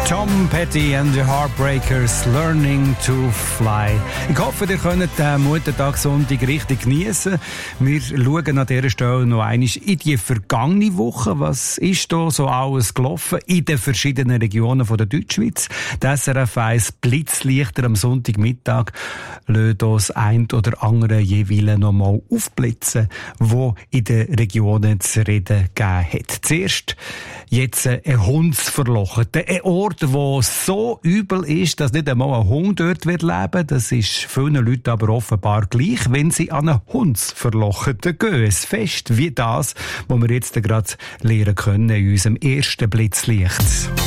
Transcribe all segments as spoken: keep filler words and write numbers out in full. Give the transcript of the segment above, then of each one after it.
Tom Petty and the Heartbreakers, Learning to Fly. Ich hoffe, ihr könnt den Muttertag Sonntag richtig geniessen. Wir schauen an dieser Stelle noch einmal in die vergangene Woche. Was ist da so alles gelaufen in den verschiedenen Regionen der Deutschschweiz? Das S R F eins Blitzlichter am Sonntagmittag lässt das ein oder andere jeweils noch mal aufblitzen, wo in den Regionen zu reden gegeben hat. Zuerst jetzt ein Hundsverlochen. Ein Ort, wo so übel ist, dass nicht einmal ein Hund dort leben wird. Das ist vielen Leuten aber offenbar gleich, wenn sie an einen Hundsverlocheten gehen. Ein Fest wie das, das wir jetzt gerade lernen können in unserem ersten Blitzlicht.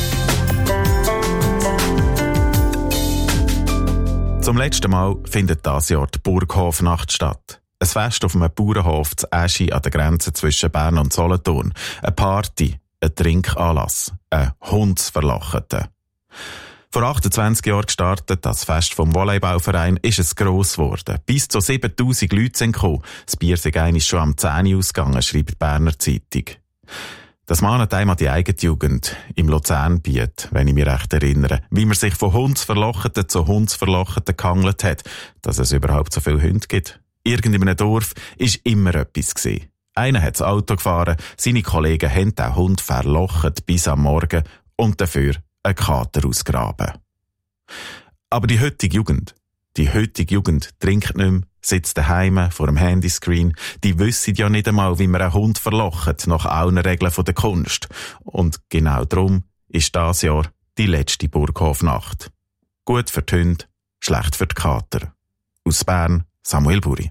Zum letzten Mal findet dieses Jahr die Burghofnacht statt. Ein Fest auf einem Bauernhof zu Eschi an der Grenze zwischen Bern und Solothurn. Eine Party, ein Trinkanlass, ein Hundsverlocheten. Vor achtundzwanzig Jahren gestartet, das Fest vom Volleyballverein, ist es gross geworden. Bis zu siebentausend Leute sind gekommen. Das Bier sei einmal schon am zehn Uhr ausgegangen, schreibt die Berner Zeitung. Das mahnt einem an die eigene Jugend im Luzernbiet, wenn ich mich recht erinnere. Wie man sich von Hundsverlocheten zu Hundsverlocheten gehangelt hat, dass es überhaupt so viele Hunde gibt. Irgend in einem Dorf war immer etwas gewesen. Einer hat das Auto gefahren, seine Kollegen haben den Hund verlocht bis am Morgen und dafür einen Kater ausgraben. Aber die heutige Jugend, die heutige Jugend trinkt nicht mehr, sitzt daheim vor dem Handyscreen. Die wissen ja nicht einmal, wie man einen Hund verlocht, nach allen Regeln der Kunst. Und genau darum ist dieses Jahr die letzte Burghofnacht. Gut für die Hunde, schlecht für die Kater. Aus Bern, Samuel Buri.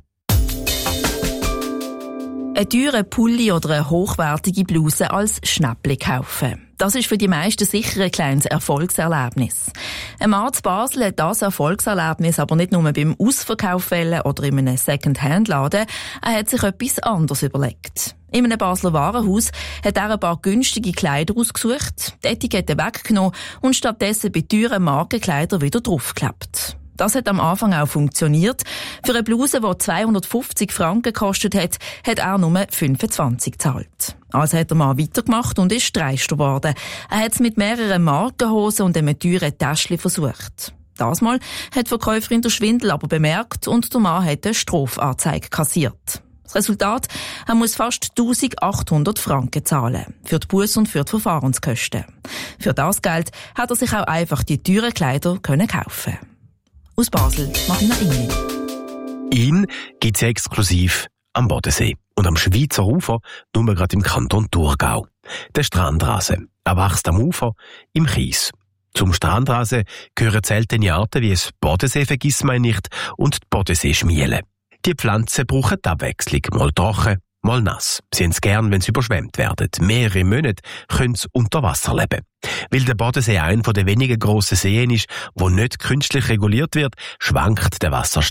Ein teurer Pulli oder eine hochwertige Bluse als Schnäppli kaufen. Das ist für die meisten sicher ein kleines Erfolgserlebnis. Ein Mann zu Basel hat das Erfolgserlebnis aber nicht nur beim Ausverkauf wählen oder in einem Second-Hand-Laden. Er hat sich etwas anderes überlegt. In einem Basler Warenhaus hat er ein paar günstige Kleider ausgesucht, die Etikette weggenommen und stattdessen bei teuren Markenkleider wieder draufgeklebt. Das hat am Anfang auch funktioniert. Für eine Bluse, die zweihundertfünfzig Franken gekostet hat, hat er nur fünfundzwanzig gezahlt. Also hat der Mann weitergemacht und ist dreister geworden. Er hat es mit mehreren Markenhosen und einem teuren Täschchen versucht. Das Mal hat die Verkäuferin den Schwindel aber bemerkt und der Mann hat eine Strafanzeige kassiert. Das Resultat, er muss fast eintausendachthundert Franken zahlen. Für die Busse und für die Verfahrenskosten. Für das Geld hat er sich auch einfach die teuren Kleider können kaufen. Aus Basel, Martina Ingli. Ihn gibt's ja exklusiv am Bodensee und am Schweizer Ufer, nur gerade im Kanton Thurgau. Der Strandrasen. Er wächst am Ufer im Kies. Zum Strandrasen gehören seltene Arten wie das Bodensee-Vergissmeinnicht und die Bodensee-Schmiele. Die Pflanzen brauchen die Abwechslung, mal trocken, mal nass. Sie haben es gern, wenn sie überschwemmt werden. Mehrere Monate können sie unter Wasser leben. Weil der Bodensee einer der wenigen grossen Seen ist, wo nicht künstlich reguliert wird, schwankt der Wasserstand